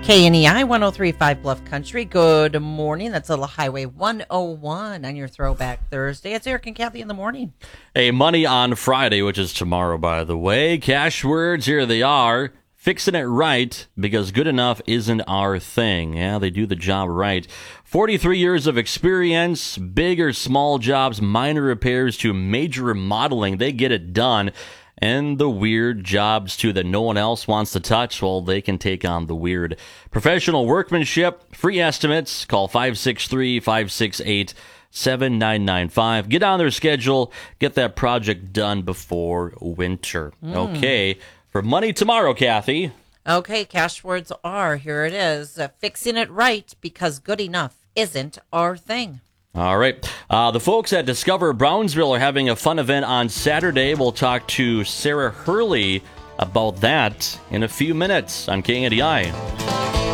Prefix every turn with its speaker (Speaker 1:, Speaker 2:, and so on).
Speaker 1: KNEI 103.5 Bluff Country. Good morning. That's Little Highway 101 on your Throwback Thursday. It's Eric and Kathy in the morning.
Speaker 2: Hey, Money on Friday, which is tomorrow, by the way. Cash words, here they are. Fixing it right, because good enough isn't our thing. Yeah, they do the job right. 43 years of experience, big or small jobs, minor repairs to major remodeling. They get it done. And the weird jobs, too, that no one else wants to touch, well, they can take on the weird. Professional workmanship, free estimates. Call 563-568-7995. Get on their schedule. Get that project done before winter. Okay. For Money tomorrow, Kathy.
Speaker 1: Okay, cash words are, here it is, fixing it right because good enough isn't our thing.
Speaker 2: All right. The folks at Discover Brownsville are having a fun event on Saturday. We'll talk to Sarah Hurley about that in a few minutes on KNDI.